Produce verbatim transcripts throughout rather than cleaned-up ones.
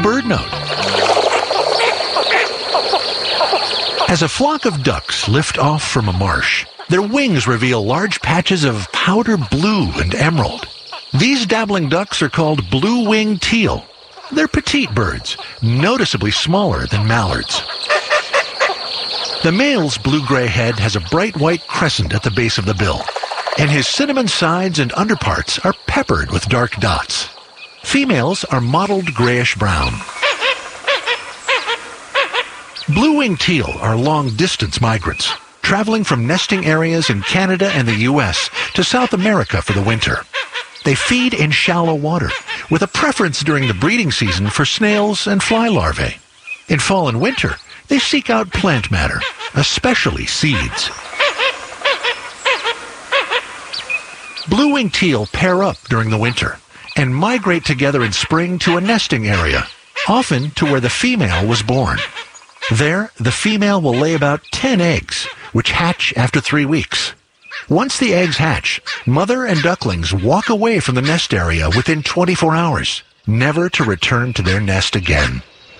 Bird Note. As a flock of ducks lift off from a marsh, their wings reveal large patches of powder blue and emerald. These dabbling ducks are called blue-winged teal. They're petite birds, noticeably smaller than mallards. The male's blue-gray head has a bright white crescent at the base of the bill, and his cinnamon sides and underparts are peppered with dark dots. Females are mottled grayish-brown. Blue-winged teal are long-distance migrants, traveling from nesting areas in Canada and the U S to South America for the winter. They feed in shallow water, with a preference during the breeding season for snails and fly larvae. In fall and winter, they seek out plant matter, especially seeds. Blue-winged teal pair up during the winter and migrate together in spring to a nesting area, often to where the female was born. There, the female will lay about ten eggs, which hatch after three weeks. Once the eggs hatch, mother and ducklings walk away from the nest area within twenty-four hours, never to return to their nest again.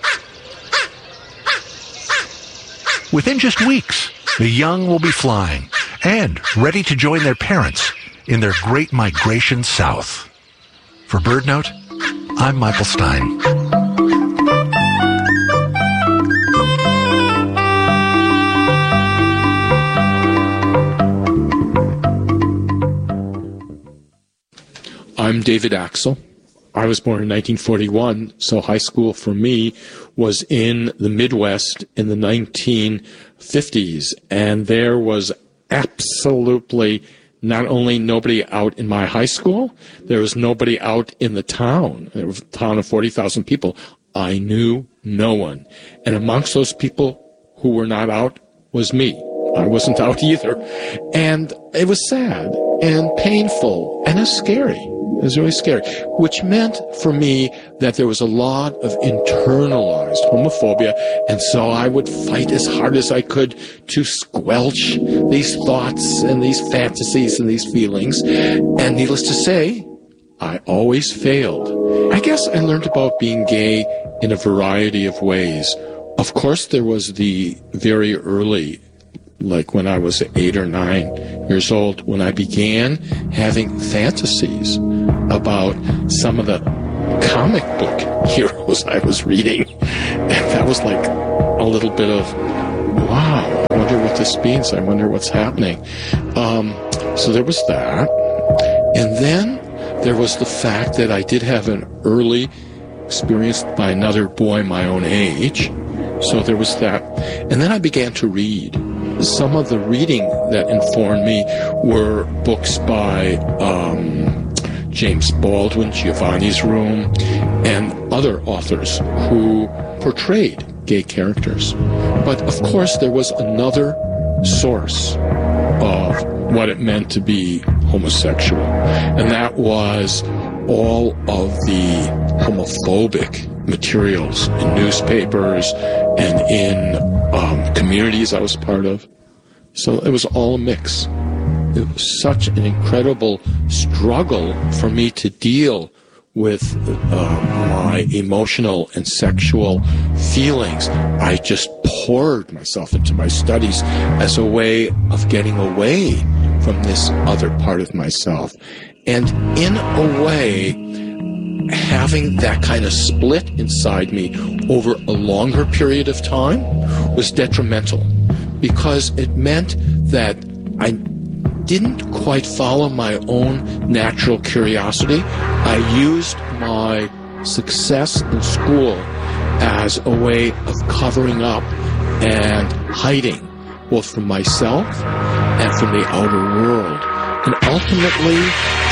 Within just weeks, the young will be flying and ready to join their parents in their great migration south. For Bird Note, I'm Michael Stein. I'm David Axel. I was born in nineteen forty-one, so high school for me was in the Midwest in the nineteen fifties, and there was absolutely not only nobody out in my high school, there was nobody out in the town. There was a town of forty thousand people. I knew no one. And amongst those people who were not out was me. I wasn't out either. And it was sad and painful, and it was scary. It was really scary, which meant for me that there was a lot of internalized homophobia, and so I would fight as hard as I could to squelch these thoughts and these fantasies and these feelings. And needless to say, I always failed. I guess I learned about being gay in a variety of ways. Of course, there was the very early, like when I was eight or nine years old, when I began having fantasies about some of the comic book heroes I was reading. And that was like a little bit of, wow, I wonder what this means. I wonder what's happening. Um, so there was that. And then there was the fact that I did have an early experience by another boy my own age. So there was that. And then I began to read. Some of the reading that informed me were books by um, James Baldwin, Giovanni's Room, and other authors who portrayed gay characters. But of course, there was another source of what it meant to be homosexual, and that was all of the homophobic materials in newspapers and in um, communities I was part of. So it was all a mix. It was such an incredible struggle for me to deal with uh, my emotional and sexual feelings. I just poured myself into my studies as a way of getting away from this other part of myself. And in a way, having that kind of split inside me over a longer period of time was detrimental, because it meant that I didn't quite follow my own natural curiosity. I used my success in school as a way of covering up and hiding, both from myself and from the outer world. And ultimately,